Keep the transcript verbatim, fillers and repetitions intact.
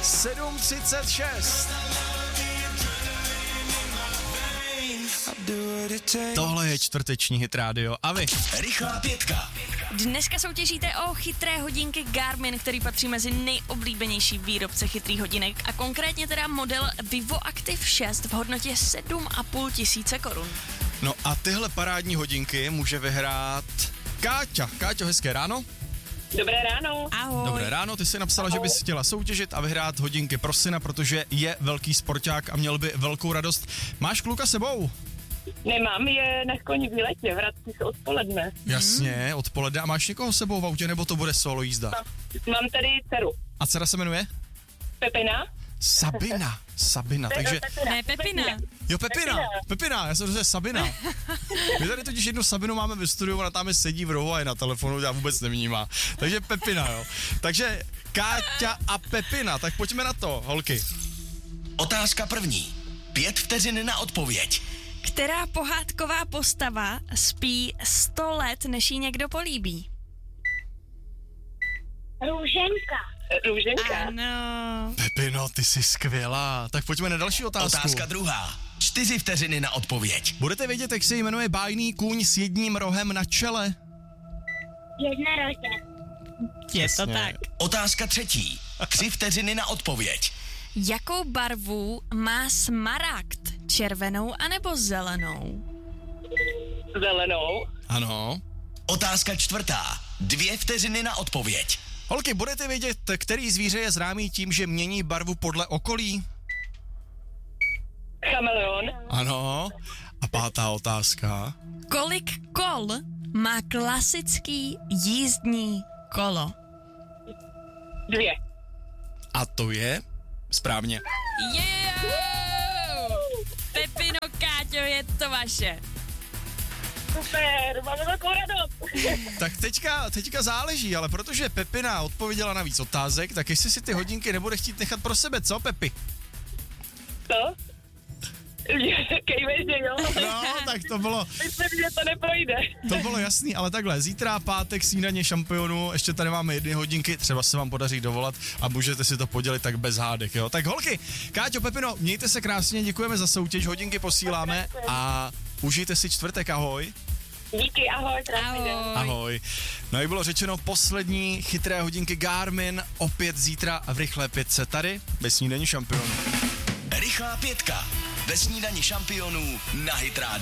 sedm třicet šest. Tohle je čtvrteční Hit Radio. A vy? Rychlá pětka. Dneska soutěžíte o chytré hodinky Garmin, který patří mezi nejoblíbenější výrobce chytrých hodinek a konkrétně teda model Vivo Active šest v hodnotě sedm a půl tisíce korun. No a tyhle parádní hodinky může vyhrát Káťa. Káťo, hezké ráno. Dobré ráno. Ahoj. Dobré ráno, ty jsi napsala, že bys chtěla soutěžit a vyhrát hodinky pro syna, protože je velký sporták a měl by velkou radost. Máš kluka sebou? Nemám, je na koni v letě, vrací se odpoledne. Jasně, odpoledne. A máš někoho sebou v autě, nebo to bude solo jízda? Mám tady dceru. A dcera se jmenuje? Pepina. Sabina. Sabina, takže... Ne, Pepina. Jo, Pepina, Pepina, já jsem říkal, Sabina. My tady totiž jednu Sabinu máme ve studiu, ona tam sedí v rohu a je na telefonu, já vůbec nevnímá. Takže Pepina, jo. Takže Káťa a Pepina, tak pojďme na to, holky. Otázka první. Pět vteřin na odpověď. Která pohádková postava spí sto let, než jí někdo políbí? Růženka. Růženka. Ano. Pepino, ty jsi skvělá. Tak pojďme na další otázku. Otázka druhá. Čtyři vteřiny na odpověď. Budete vědět, jak se jmenuje bájný kůň s jedním rohem na čele? Jednorožec. Je to tak. Otázka třetí. Tři vteřiny na odpověď. Jakou barvu má smaragd? Červenou anebo zelenou? Zelenou. Ano. Otázka čtvrtá. Dvě vteřiny na odpověď. Holky, budete vědět, který zvíře je známý tím, že mění barvu podle okolí? Chameleon. Ano. A pátá otázka. Kolik kol má klasický jízdní kolo? Dvě. A to je správně. Yeah! Pepino, Káťo, je to vaše. Super, máme velkou radost. Tak teďka, teďka záleží, ale protože Pepina odpověděla na víc otázek, tak jestli si ty hodinky nebude chtít nechat pro sebe, co, Pepi? Co? Kejvej, že jo? No, tak to bylo, Myslím, že to nepojde. to bylo jasný, ale takhle, zítra pátek snídaně šampionů, ještě tady máme jedny hodinky, třeba se vám podaří dovolat a můžete si to podělit tak bez hádek, jo? Tak holky, Káťo, Pepino, mějte se krásně, děkujeme za soutěž, hodinky posíláme a užijte si čtvrtek, ahoj. Díky, ahoj. Ahoj. Ahoj. No jak bylo řečeno, poslední chytré hodinky Garmin opět zítra v rychlé pětce tady ve snídani šampionů. Rychlá pětka. Ve snídani šampionů na Hit Radio.